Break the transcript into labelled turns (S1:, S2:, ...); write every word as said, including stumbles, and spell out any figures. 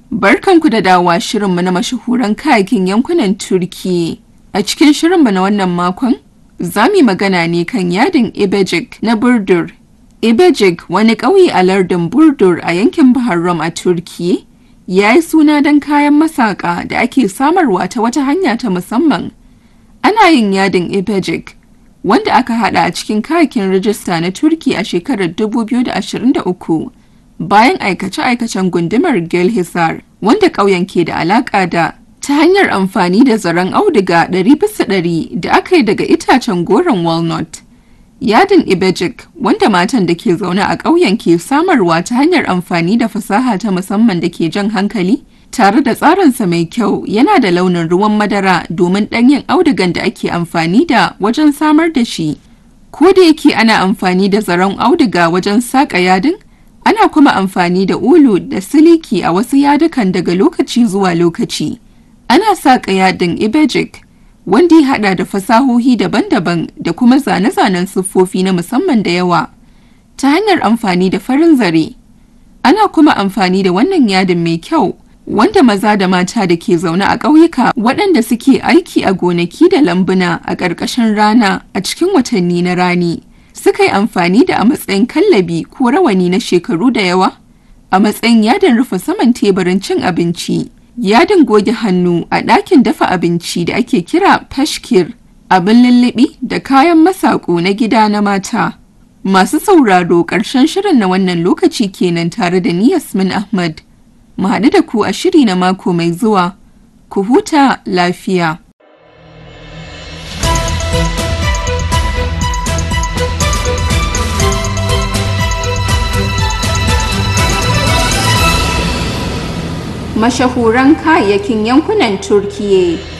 S1: Barkanku da dawowa shirinmu na mashahuran kayakin yankunan Turkiyya. A cikin shirinmu na wannan makon, za mu yi magana ne kan yadin Ibecik na Burdur. Ibecik, wani ƙauye a lardin Burdur a yankin Bahar Rum a Turkiyya, ya yi suna don kayan masaƙa da ake samarwa ta wata hanya ta musamman. Ana yin yadin Ibecik, wanda aka haɗa a cikin kayakin rajista na Turkiyya a shekarar dubu biyu da ashirin da uku. Bayan aikace-aikacen gundumar Gölhisar, wanda ƙauyen ke da alaƙa da, ta hanyar amfani da zaren auduga ɗari bisa ɗari da aka yi daga itacen goron walnut. Yadin Ibecik, wanda matan da ke zaune a ƙauyen ke samarwa ta hanyar amfani da fasaha ta musamman da ke jan hankali, tare da tsarinsa mai kyau, yana da launin ruwan madara domin ɗanyen audugan da ake amfani da wajen samar da shi. Ko da yake ana amfani da zaren auduga wajen saƙa yadin, ana kuma amfani da ulu da siliki a wasu yadukan daga lokaci zuwa lokaci. Ana saƙa yadin Ibecik, wanda ya haɗa da fasahohi daban-daban da kuma zane-zanen siffofi na musamman da yawa, ta hanyar amfani da farin zare. Ana kuma amfani da wannan yadin mai kyau, wanda maza da mata da ke zaune a ƙauyuka waɗanda suke aiki a gonaki da lambuna a ƙarƙashin rana a cikin watanni na rani, suka yi amfani da a matsayin kallabi ko rawani na shekaru da yawa, a matsayin yadin rufe saman teburin cin abinci, yadin goge hannu a ɗakin dafa abinci da ake kira pashkir, abin lulluɓi da kayan masaƙo na gida na mata. Masu sauraro, ƙarshen shirin na wannan lokaci kenan tare da ni Yasmin Ahmad. Mu haɗu da ku a shiri na mako mai zuwa. Ku huta lafiya. Mashahuran kayayyakin yankunan Turkiyya.